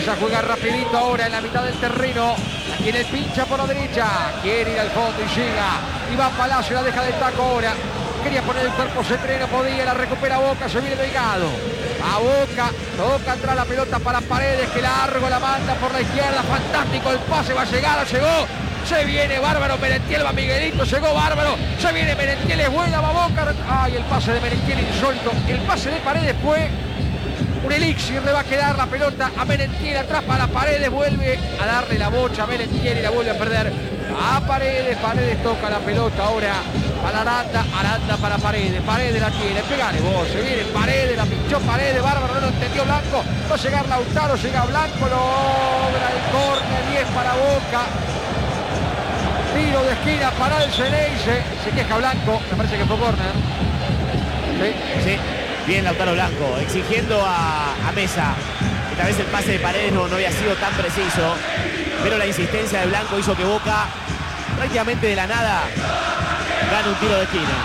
Empieza a jugar rapidito ahora en la mitad del terreno. Tiene el pincha por la derecha. Quiere ir al fondo y llega. Iván Palacio la deja del taco ahora. Quería poner el cuerpo Cetré, no podía. La recupera Boca, se viene Delgado. A Boca, toca atrás la pelota para Paredes, que largo la manda por la izquierda. Fantástico el pase, va a llegar, llegó. Se viene bárbaro, Merentiel va Miguelito, llegó bárbaro. Se viene Merentiel, es buena, va Boca. Ay, el pase de Merentiel insólito. El pase de Paredes fue un elixir, le va a quedar la pelota a Merentiel, atrás para Paredes, vuelve a darle la bocha a Merentiel y la vuelve a perder a Paredes. Paredes toca la pelota ahora para Aranda, Aranda para Paredes, Paredes la tiene, pegale vos, se viene Paredes, la pinchó Paredes, bárbaro, no lo entendió Blanco, va a llegar Lautaro, llega Blanco, logra el córner, 10 para Boca. Tiro de esquina para el Ceneice, se queja Blanco, me parece que fue córner. Sí. Bien Lautaro Blanco, exigiendo a Mesa. Esta vez el pase de Paredes no había sido tan preciso, pero la insistencia de Blanco hizo que Boca, prácticamente de la nada, gane un tiro de esquina.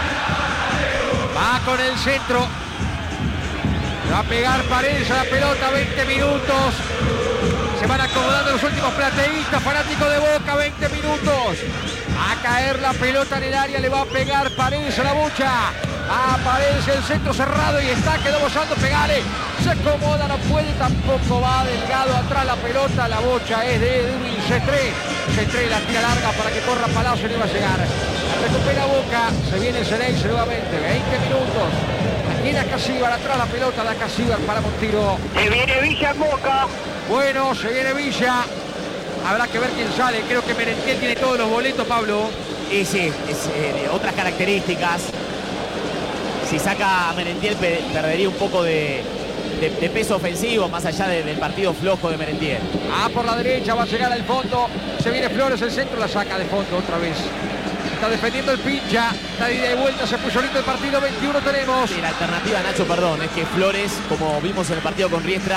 Va con el centro. Va a pegar Paredes a la pelota, 20 minutos. Se van acomodando los últimos plateístas, fanáticos de Boca, 20 minutos. A caer la pelota en el área, le va a pegar Paredes a la bocha. Aparece el centro cerrado y está, quedó bozando, pegale. Se acomoda, no puede, tampoco va Delgado atrás la pelota. La bocha es de Edwin Cetré. Cetré la tira larga para que corra Palacio y no va a llegar. Recupera Boca, se viene Ceneice nuevamente, 20 minutos. Aquí la Casíbar, atrás la pelota, la Casíbar para Montiro. Se viene Villa en Boca. Bueno, se viene Villa. Habrá que ver quién sale. Creo que Merentiel tiene todos los boletos, Pablo. Y sí, es otras características. Si saca a Merentiel perdería un poco de peso ofensivo, más allá del partido flojo de Merentiel. Por la derecha, va a llegar al fondo. Se viene Flores, el centro, la saca de fondo otra vez. Está defendiendo el pincha. Está de ida y vuelta, se puso lindo el partido. 21 tenemos. Sí, la alternativa, Nacho, perdón, es que Flores, como vimos en el partido con Riestra,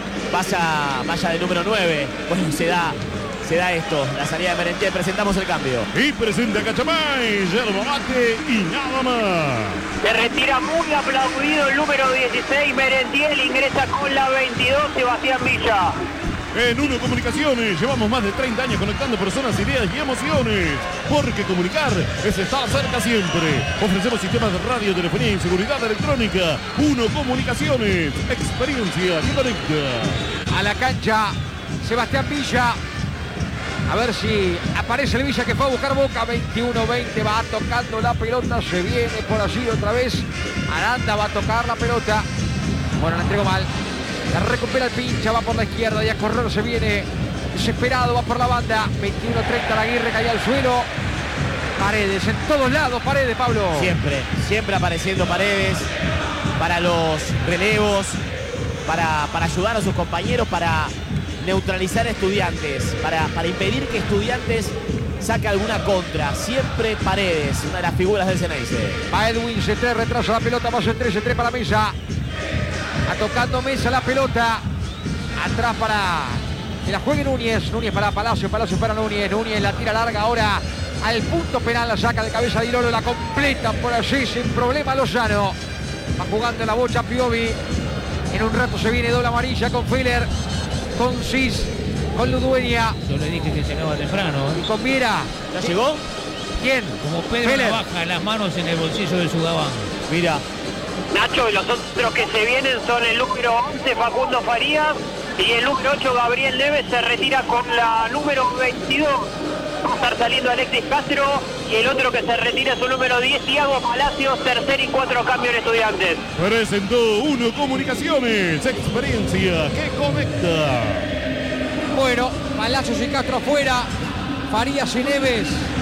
vaya de número 9. Bueno, se da esto, la salida de Merentiel. Presentamos el cambio. Y presenta Cachamay, yerba mate y nada más. Se retira muy aplaudido el número 16, Merentiel, ingresa con la 22, Sebastián Villa. En Uno Comunicaciones llevamos más de 30 años conectando personas, ideas y emociones. Porque comunicar es estar cerca siempre. Ofrecemos sistemas de radio, telefonía y seguridad electrónica. Uno Comunicaciones, experiencia que conecta. A la cancha, Sebastián Villa. A ver si aparece el Villa que fue a buscar Boca. 21-20, va tocando la pelota. Se viene por allí otra vez. Aranda va a tocar la pelota. Bueno, la entregó mal. La recupera el pincha, va por la izquierda. Y a correr se viene desesperado, va por la banda. 21-30, la Aguirre cayó al suelo. Paredes, en todos lados, Paredes, Pablo. Siempre apareciendo Paredes para los relevos, para ayudar a sus compañeros, para neutralizar a Estudiantes, para impedir que Estudiantes saque alguna contra. Siempre Paredes, una de las figuras del Ceneice. Va Edwin Cetré, retrasa la pelota, paso entre Cetré para Mesa. Tocando Mesa la pelota. Atrás para que la juegue Núñez. Núñez para Palacio, Palacio para Núñez. Núñez la tira larga ahora al punto penal. La saca de cabeza de Irolo, la completa por allí sin problema Lozano. Va jugando la bocha Piovi. En un rato se viene doble amarilla con Filler, con Cis, con Ludueña. Yo le dije que llegaba temprano. Y con Viera. ¿Ya llegó? ¿Quién? Como Pedro Feller. baja las manos en el bolsillo de su gabán. Mira. Nacho, y los otros que se vienen son el número 11, Facundo Farías, y el número 8, Gabriel Neves, se retira con la número 22. Va a estar saliendo Alexis Castro, y el otro que se retira es su número 10, Thiago Palacios, tercer y 4 cambios en Estudiantes. Presentó Uno Comunicaciones, experiencia que conecta. Bueno, Palacios y Castro afuera. Farías y Neves.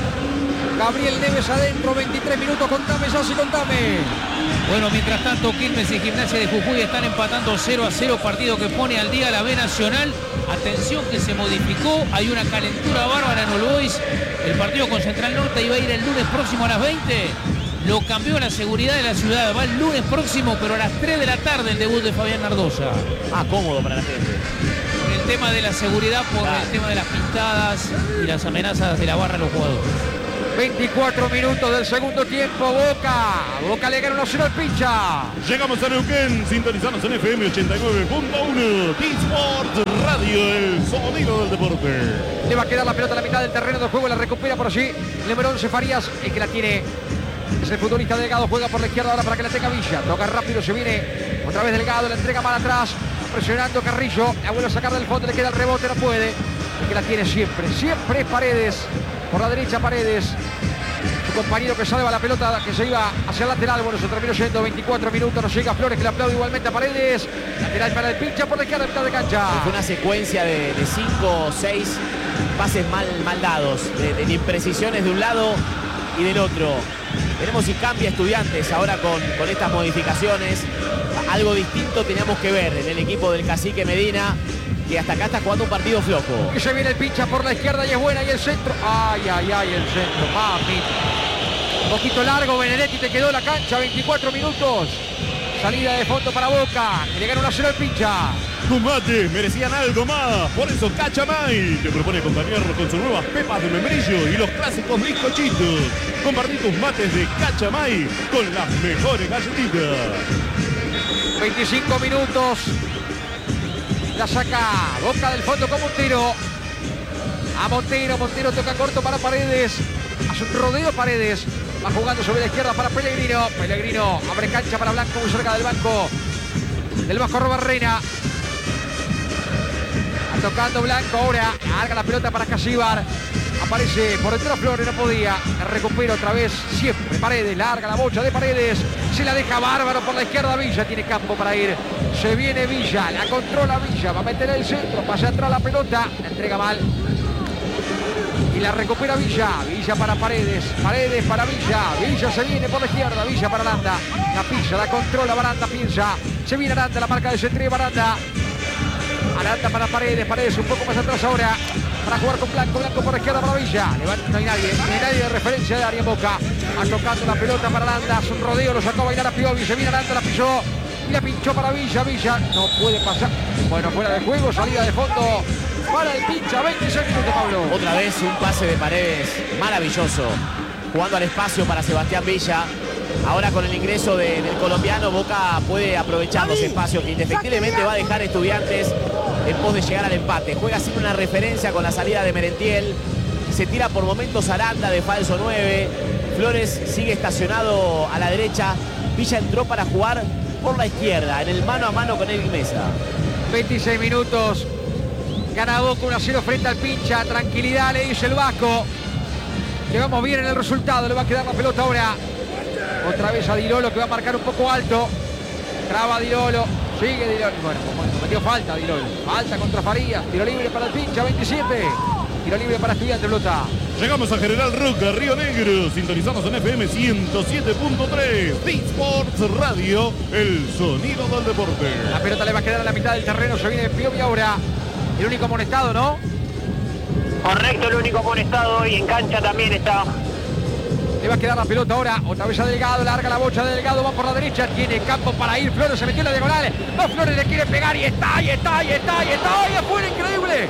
Gabriel Neves adentro, 23 minutos. Contame, Yassi, contame. Bueno, mientras tanto, Quilmes y Gimnasia de Jujuy están empatando 0-0, partido que pone al día la B Nacional. Atención que se modificó, hay una calentura bárbara en All Boys. El partido con Central Norte iba a ir el lunes próximo a las 20. Lo cambió a la seguridad de la ciudad. Va el lunes próximo, pero a las 3 de la tarde el debut de Fabián Nardosa. Cómodo para la gente. Por el tema de la seguridad, por el tema de las pintadas y las amenazas de la barra a los jugadores. 24 minutos del segundo tiempo. Boca le gana 1-0 al pincha. Llegamos a Neuquén, sintonizanos en FM 89.1, T-Sport Radio. Radio, el sonido del deporte. Le va a quedar la pelota a la mitad del terreno de juego. La recupera por allí el número 11 Farías. El que la tiene es el futbolista Delgado. Juega por la izquierda ahora para que la tenga Villa. Toca rápido, se viene otra vez Delgado. La entrega mal atrás. Presionando Carrillo. La vuelve a sacar del fondo. Le queda el rebote, no puede. El que la tiene siempre es Paredes. Por la derecha Paredes. Su compañero que salva la pelota, que se iba hacia el lateral. Bueno, se terminó yendo 24 minutos. Nos llega Flores, que le aplaude igualmente a Paredes. Lateral para el pincha por la izquierda, mitad de cancha. Fue una secuencia de 5 o 6 pases mal dados, de imprecisiones de un lado y del otro. Veremos si cambia Estudiantes ahora con estas modificaciones. Algo distinto teníamos que ver en el equipo del Cacique Medina, que hasta acá está jugando un partido flojo. Y se viene el pincha por la izquierda y es buena, y el centro. Ay, el centro, mami. Un poquito largo, Benedetti, te quedó la cancha, 24 minutos. Salida de fondo para Boca, que le gana 1-0 el pincha. Tus mates merecían algo más, por eso Cachamay te propone acompañarlo con sus nuevas pepas de membrillo y los clásicos bizcochitos. Compartí tus mates de Cachamay con las mejores galletitas. 25 minutos. La saca Boca del fondo con Montero. A Montero toca corto para Paredes. Hace un rodeo Paredes. Va jugando sobre la izquierda para Pellegrino. Pellegrino abre cancha para Blanco, muy cerca del banco. Del Vasco Robarrena. Tocando Blanco ahora. Larga la pelota para Casíbar. Aparece por dentro Flores, no podía. La recupera otra vez. Siempre Paredes. Larga la bocha de Paredes. Se la deja bárbaro por la izquierda. Villa tiene campo para ir. Se viene Villa. La controla Villa. Va a meter el centro. Pasa atrás la pelota. La entrega mal. Y la recupera Villa. Villa para Paredes. Paredes para Villa. Villa se viene por la izquierda. Villa para Aranda. La pisa, la controla Baranda. Piensa. Se viene Aranda. La marca de centro. Baranda. Aranda para Paredes. Paredes un poco más atrás ahora. Para jugar con Blanco. Blanco por la izquierda para Villa. Levanta, no hay nadie. No hay nadie de referencia de área en Boca. Va tocando la pelota para Aranda. Es un rodeo. Lo sacó a bailar a Piovi. Se viene Aranda. La pisó. Y la pinchó para Villa. Villa no puede pasar. Bueno, fuera de juego. Salida de fondo. Para el pincha, 26 minutos, Pablo. Otra vez un pase de Paredes maravilloso, jugando al espacio para Sebastián Villa. Ahora con el ingreso del colombiano, Boca puede aprovechar los espacios que indefectiblemente va a dejar Estudiantes en pos de llegar al empate. Juega sin una referencia con la salida de Merentiel. Se tira por momentos Aranda de falso 9. Flores sigue estacionado a la derecha. Villa entró para jugar por la izquierda, en el mano a mano con Eric Mesa. 26 minutos. Gana Boca 1-0 frente al pincha. Tranquilidad, le dice el Vasco. Que vamos bien en el resultado. Le va a quedar la pelota ahora. Otra vez a Dirolo, que va a marcar un poco alto. Traba Dirolo. Sigue Dirolo. Bueno, cometió falta Dirolo. Falta contra Farías. Tiro libre para el pincha, 27. Tiro libre para Estudiantes, pelota. Llegamos a General Roca, Río Negro. Sintonizamos en FM 107.3. D-Sports Radio, el sonido del deporte. La pelota le va a quedar a la mitad del terreno. Se viene Piovi ahora. El único amonestado, ¿no? Correcto, el único amonestado y en cancha también está. Le va a quedar la pelota ahora. Otra vez a Delgado. Larga la bocha de Delgado. Va por la derecha. Tiene campo para ir. Flores se metió en la diagonal. No, Flores le quiere pegar y está. ¡Y afuera! Increíble.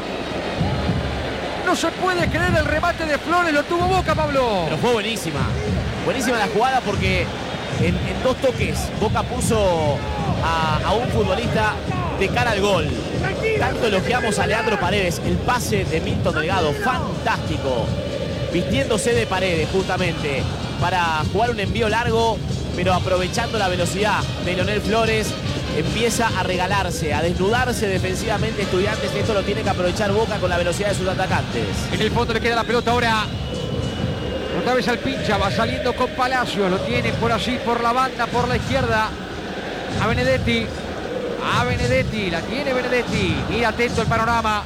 No se puede creer el remate de Flores. Lo tuvo Boca, Pablo. Pero fue buenísima. Buenísima la jugada porque en 2 toques Boca puso a un futbolista de cara al gol. Tanto elogiamos a Leandro Paredes, el pase de Milton Delgado, fantástico, vistiéndose de Paredes justamente para jugar un envío largo, pero aprovechando la velocidad de Leonel Flores, empieza a regalarse, a desnudarse defensivamente Estudiantes. Esto lo tiene que aprovechar Boca con la velocidad de sus atacantes. En el fondo le queda la pelota ahora. Otra vez al pincha, va saliendo con Palacio, lo tiene por allí, por la banda, por la izquierda. A Benedetti. La tiene Benedetti. Mira atento el panorama.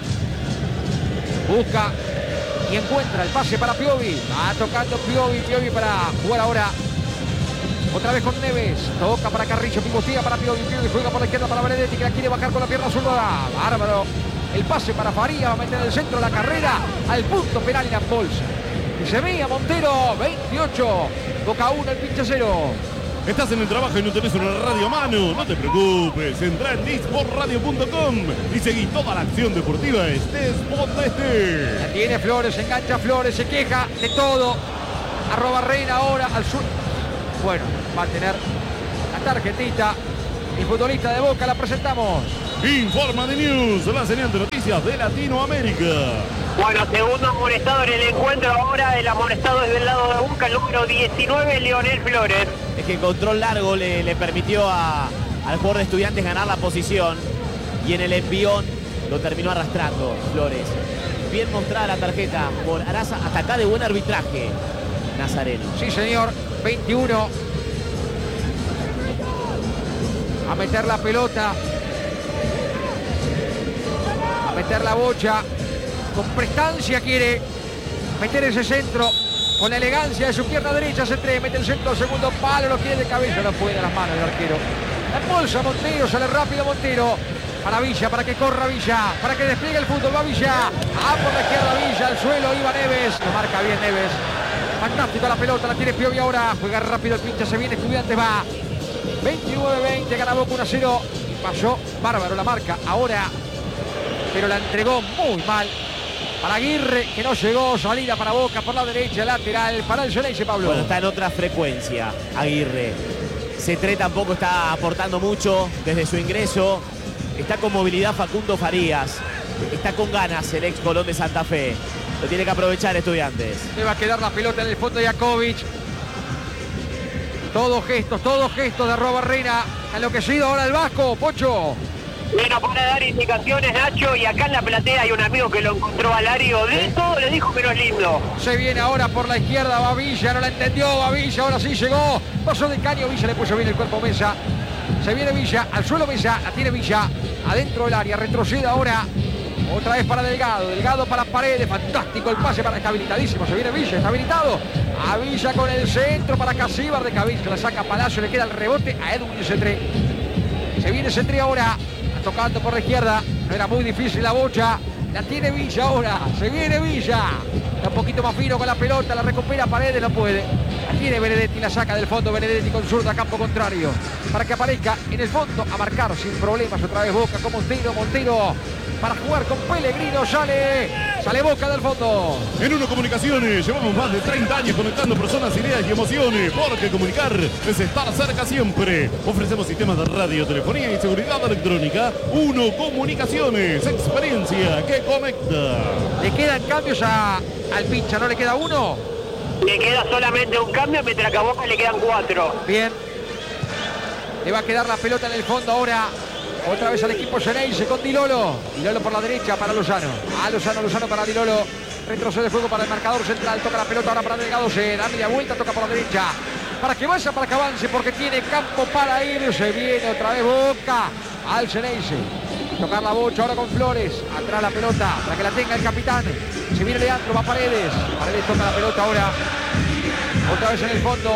Busca y encuentra el pase para Piovi. Va tocando Piovi para jugar ahora. Otra vez con Neves. Toca para Carrillo, pivotea para Piovi. Piovi juega por la izquierda para Benedetti, que la quiere bajar con la pierna zurda. Bárbaro. El pase para Faría. Va a meter en el centro la carrera al punto penal y la bolsa. Y se veía Montero. 28. Boca 1, el pinche 0. Estás en el trabajo y no tenés una radio a mano. No te preocupes. Entrá en disportradio.com y seguí toda la acción deportiva. Estés donde estés. La tiene Flores, engancha Flores, se queja de todo. Robarrena ahora al sur. Bueno, va a tener la tarjetita. El futbolista de Boca, la presentamos. Informa de News, la señal de noticias de Latinoamérica. Bueno, segundo amonestado en el encuentro ahora. El amonestado es del lado de Boca, el número 19, Leonel Flores. Es que el control largo le permitió al jugador de Estudiantes ganar la posición. Y en el envión lo terminó arrastrando Flores. Bien mostrada la tarjeta por Araza. Hasta acá de buen arbitraje, Nazareno. Sí, señor. 21. A meter la pelota. A meter la bocha. Con prestancia quiere meter ese centro. Con la elegancia de su pierna derecha se mete el centro al segundo palo. Lo quiere de cabeza. No puede de las manos el arquero. La impulsa Montero. Sale rápido Montero. Para Villa, para que corra Villa, para que despliegue el fútbol, va Villa, por la izquierda Villa, al suelo, iba Neves, lo marca bien Neves, fantástico la pelota, la tiene Piovi ahora, juega rápido el pinche, se viene Estudiantes, va, 29-20, gana Boca 1-0, y pasó bárbaro la marca, ahora, pero la entregó muy mal, para Aguirre, que no llegó, salida para Boca, por la derecha, lateral, para el Xeneize, Pablo. Bueno, está en otra frecuencia, Aguirre, Cetré tampoco está aportando mucho desde su ingreso. Está con movilidad Facundo Farías. Está con ganas el ex Colón de Santa Fe. Lo tiene que aprovechar Estudiantes. Le va a quedar la pelota en el fondo de Jakovic. Todos gestos de Arrobarrena. Enloquecido ahora el Vasco, Pocho. Bueno, para dar indicaciones, Nacho, y acá en la platea hay un amigo que lo encontró a Lario. De todo le dijo que no es lindo. Se viene ahora por la izquierda, va Villa, no la entendió, va Villa, ahora sí llegó. Pasó de caño, Villa le puso bien el cuerpo Mesa. Se viene Villa, al suelo Mesa, la tiene Villa, adentro del área, retrocede ahora. Otra vez para Delgado, Delgado para Paredes, fantástico el pase, para, está habilitadísimo, se viene Villa, está habilitado. A Villa con el centro para Casíbar de cabeza, la saca Palacio, le queda el rebote a Edwin Cetré. Se viene Cetré ahora, tocando por la izquierda, no era muy difícil la bocha, la tiene Villa ahora, se viene Villa. Está un poquito más fino con la pelota, la recupera Paredes, no puede. La tiene Benedetti, la saca del fondo Benedetti con zurda a campo contrario. Para que aparezca en el fondo a marcar sin problemas otra vez Boca con Montero para jugar con Pellegrino, sale Boca del fondo. En Uno Comunicaciones llevamos más de 30 años conectando personas, ideas y emociones, porque comunicar es estar cerca siempre. Ofrecemos sistemas de radio, telefonía y seguridad electrónica. Uno Comunicaciones, experiencia que conecta. Le quedan cambios al pincha, ¿no le queda uno? Le queda solamente un cambio, mientras que a Boca le quedan 4. Bien. Le va a quedar la pelota en el fondo ahora. Otra vez al equipo Xeneize con Di Lolo. Di Lolo por la derecha para Lozano. Lozano para Di Lolo. Retrocede de juego para el marcador central. Toca la pelota ahora para Delgado. Se da media vuelta, toca por la derecha. Para que vaya, para que avance, porque tiene campo para ir. Se viene otra vez Boca al Xeneize. Tocar la bocha ahora con Flores. Atrás la pelota para que la tenga el capitán. Se viene Leandro, va Paredes. Paredes toca la pelota ahora. Otra vez en el fondo.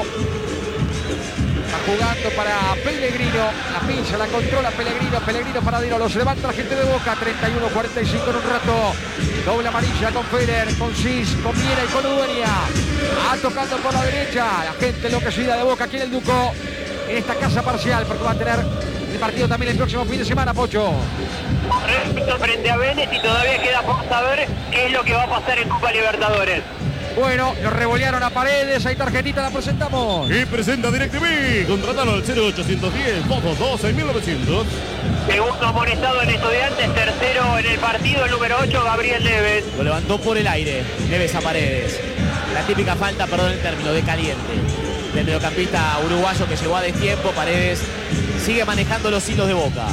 Está jugando para Pellegrino. La pincha, la controla Pellegrino. Pellegrino para Di Lolo. Se levanta la gente de Boca. 31-45 en un rato. Doble amarilla con Feder, con Cis, con Viera y con Udueña. Tocando por la derecha. La gente enloquecida de Boca aquí en el Ducó. En esta casa parcial, porque va a tener el partido también el próximo fin de semana, Pocho. Correcto, frente a Vélez, y todavía queda por saber qué es lo que va a pasar en Copa Libertadores. Bueno, lo revolearon a Paredes, ahí tarjetita, la presentamos. Y presenta DirecTV, contratalo al 0810-222-6900. Segundo amonestado en Estudiantes, tercero en el partido, el número 8, Gabriel Neves. Lo levantó por el aire, Neves a Paredes. La típica falta, perdón el término, de caliente. Del mediocampista uruguayo que llegó a destiempo. Paredes sigue manejando los hilos de Boca.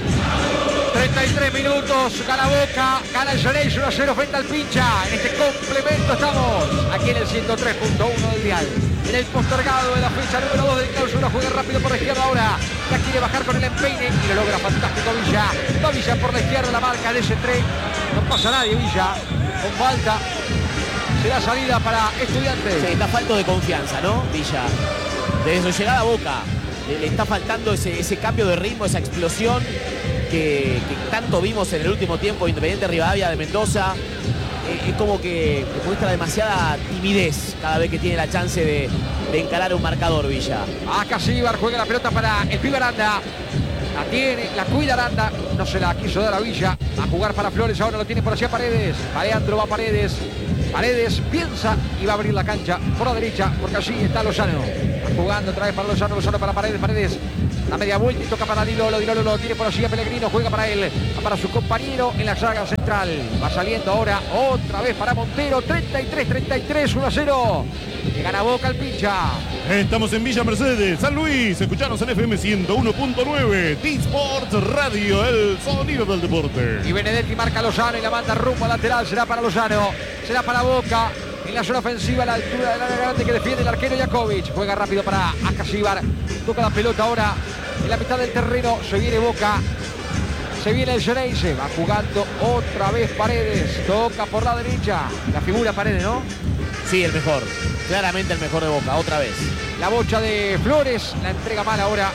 33 minutos, gana Boca, gana el Xeneize 1-0 frente al pincha. En este complemento estamos aquí en el 103.1 del dial. En el postergado de la fecha número 2 del clausura, juega rápido por la izquierda ahora. Ya quiere bajar con el empeine y lo logra fantástico Villa. Va Villa por la izquierda, la marca de ese tren. No pasa nadie Villa, con falta. Será salida para Estudiantes. Sí, está falto de confianza, ¿no? Villa. Desde su llegada a Boca le está faltando ese cambio de ritmo, esa explosión que tanto vimos en el último tiempo. Independiente Rivadavia de Mendoza. Es como que muestra demasiada timidez cada vez que tiene la chance de encarar un marcador Villa. Casíbar juega la pelota para el pibe Aranda. La tiene, la cuida Aranda. No se la quiso dar a Villa. A jugar para Flores, ahora lo tiene por allá Paredes. Leandro va Paredes. Paredes piensa y va a abrir la cancha por la derecha, porque allí está Lozano. Jugando otra vez para Lozano, Lozano para Paredes, Paredes La media vuelta y toca para Dilolo. Dilolo lo tiene por allí a Pellegrino. Juega para él, para su compañero en la saga central. Va saliendo ahora otra vez para Montero. 33, 1-0. Que gana Boca el pincha. Estamos en Villa Mercedes, San Luis. Escuchanos en FM 101.9. T-Sports Radio, el sonido del deporte. Y Benedetti marca a Lozano y la manda rumbo a lateral. Será para Lozano. Será para Boca. En la zona ofensiva, a la altura del área grande que defiende el arquero Jakovic. Juega rápido para Akasíbar. Toca la pelota ahora en la mitad del terreno. Se viene Boca. Se viene el Xeneize. Va jugando otra vez Paredes. Toca por la derecha. La figura Paredes, ¿no? Sí, el mejor. Claramente el mejor de Boca, otra vez. La bocha de Flores. La entrega mal ahora.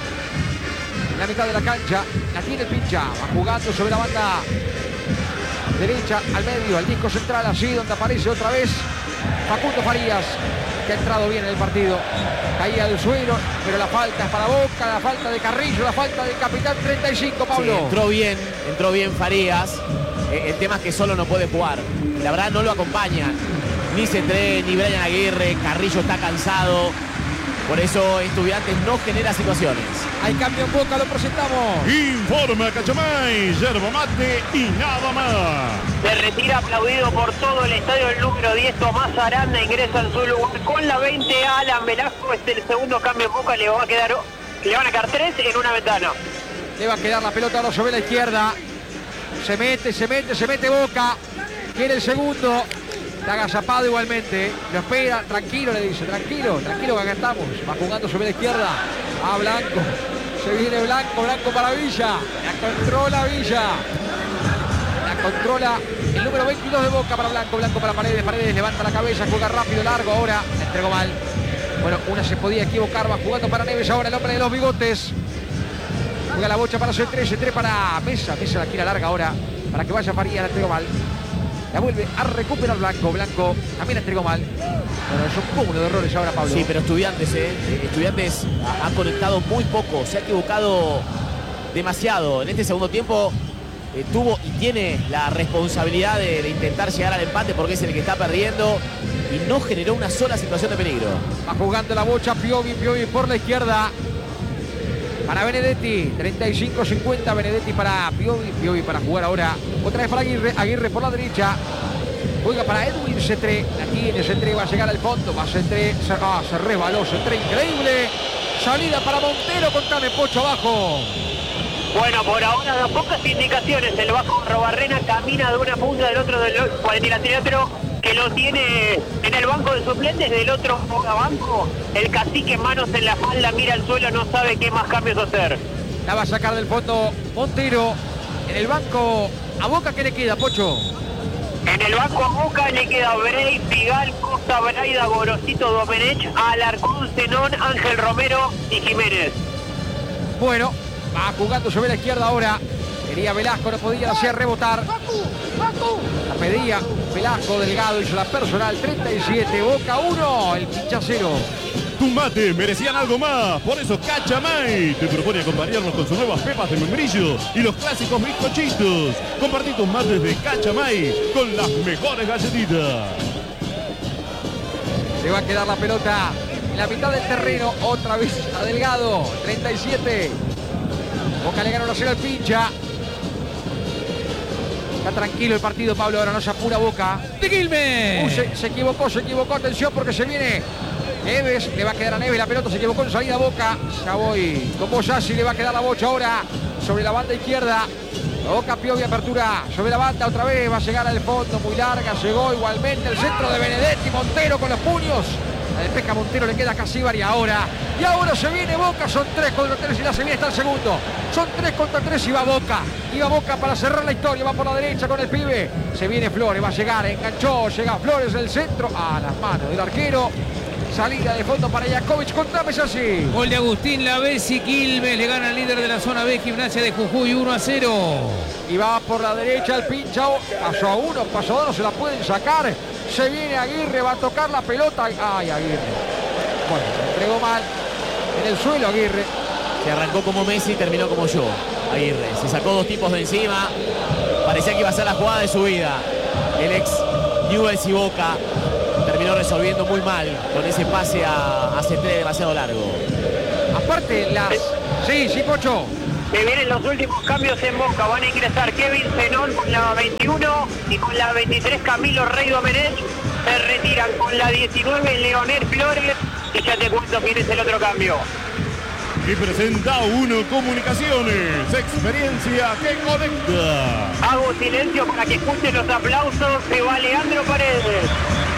En la mitad de la cancha. La tiene el pincha. Va jugando sobre la banda derecha, al medio, al disco central, así donde aparece otra vez Facundo Farías, que ha entrado bien en el partido. Caía del suelo, pero la falta es para Boca, la falta de Carrillo, la falta del capitán 35, Pablo. Sí, entró bien Farías. El tema es que solo no puede jugar. La verdad no lo acompañan ni Cetré, ni Brian Aguirre. Carrillo está cansado. Por eso Estudiantes no genera situaciones. Hay cambio en Boca, lo presentamos. Informa Cachamay, yerba mate y nada más. Se retira aplaudido por todo el estadio el número 10, Tomás Aranda ingresa en su lugar con la 20, Alan Velasco. Es el segundo cambio en Boca, le van a quedar 3 en una ventana. Le va a quedar la pelota ahora sobre la izquierda. Se mete Boca. Quiere el segundo. Está agazapado igualmente. Lo espera, tranquilo, le dice, tranquilo que acá estamos. Va jugando sobre la izquierda. A Blanco. Se viene Blanco para Villa. La controla Villa. La controla el número 22 de Boca para Blanco para Paredes. Paredes levanta la cabeza, juega rápido, largo ahora. La entregó mal. Bueno, una se podía equivocar. Va jugando para Neves ahora, el hombre de los bigotes. Juega la bocha para C3 para Mesa. Mesa la tira larga ahora para que vaya Farías, la entregó mal. La vuelve a recuperar Blanco también la entregó mal. Bueno, es un cúmulo de errores ahora, Pablo. Sí, pero Estudiantes ha conectado muy poco, se ha equivocado demasiado. En este segundo tiempo tuvo y tiene la responsabilidad de intentar llegar al empate porque es el que está perdiendo y no generó una sola situación de peligro. Va jugando la bocha Piovi por la izquierda. Para Benedetti, 35-50, Benedetti para Piovi para jugar ahora. Otra vez para Aguirre por la derecha. Juega para Edwin Cetré. La tiene Cetré, va a llegar al fondo. Va Cetré, se resbaló Cetré, increíble. Salida para Montero, contame, Pocho, abajo. Bueno, por ahora da pocas indicaciones. El Vasco Robarrena camina de una punta del otro del 43, que lo tiene en el banco de suplentes. Del otro banco, el cacique, manos en la espalda, mira al suelo, no sabe qué más cambios hacer. La va a sacar del fondo Montero. En el banco, ¿a Boca qué le queda, Pocho? En el banco a Boca le queda Brey, Pigal, Costa, Braida, Gorosito, Domenech, Alarcón, Zenón, Ángel Romero y Jiménez. Bueno, va jugando sobre la izquierda ahora. Quería Velasco, no podía hacer rebotar. La pedía Velasco, Delgado hizo la personal. 37, Boca 1, el pincha 0. Tumbate, merecían algo más. Por eso Cachamay te propone acompañarnos con sus nuevas pepas de membrillo y los clásicos bizcochitos. Compartí tus mates de Cachamay con las mejores galletitas. Se va a quedar la pelota en la mitad del terreno. Otra vez a Delgado. 37. Boca le gana 1-0 al pincha. Está tranquilo el partido, Pablo. Ahora no se apura Boca. ¡De Quilmes! Se equivocó. Atención porque se viene Neves. Le va a quedar a Neves. La pelota se equivocó en salida Boca. Ya voy con Boyassi. Le va a quedar la bocha ahora sobre la banda izquierda. Boca, Piovi, apertura sobre la banda. Otra vez va a llegar al fondo. Muy larga. Llegó igualmente el centro de Benedetti. Montero con los puños. La despeja Montero, le queda Casíbar y ahora se viene Boca, son 3 contra 3 y ya se viene hasta el segundo. Son 3 contra 3 y va Boca. Y va Boca para cerrar la historia, va por la derecha con el pibe. Se viene Flores, va a llegar, enganchó, llega Flores del centro a las manos del arquero. Salida de fondo para Jakovic, contame así. Gol de Agustín Lavesi, Quilmes le gana al líder de la zona B, Gimnasia de Jujuy, 1-0. Y va por la derecha el pincha, paso a uno, paso a dos, se la pueden sacar. Se viene Aguirre, va a tocar la pelota. Ay, Aguirre. Bueno, se entregó mal en el suelo Aguirre. Se arrancó como Messi y terminó como yo, Aguirre. Se sacó 2 tipos de encima. Parecía que iba a ser la jugada de su vida. El ex Newell's y Boca terminó resolviendo muy mal con ese pase a C3 demasiado largo. Aparte, Sí, Pocho. Se vienen los últimos cambios en Boca. Van a ingresar Kevin Zenón con la 21 y con la 23 Camilo Rey Domenech. Se retiran con la 19 Leonel Flores. Y ya te cuento quién es el otro cambio. Y presenta Uno Comunicaciones, experiencia que conecta. Hago silencio para que escuchen los aplausos. Se va Leandro Paredes.